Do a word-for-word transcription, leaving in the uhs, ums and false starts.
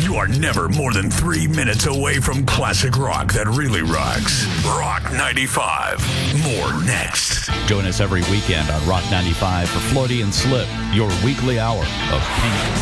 You are never more than three minutes away from classic rock that really rocks. Rock ninety-five. More next. Join us every weekend on Rock ninety-five for Floaty and Slip, your weekly hour of pink